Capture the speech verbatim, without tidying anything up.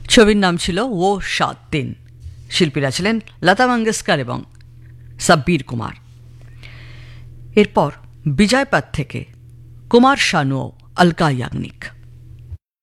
ছবির নাম ছিল ও সাত দিন। শিল্পীরা ছিলেন লতা মঙ্গেশকর এবং সাব্বির কুমার। এরপর বিজয়পথ থেকে কুমার শানু ও অলকা ইয়াগনিক।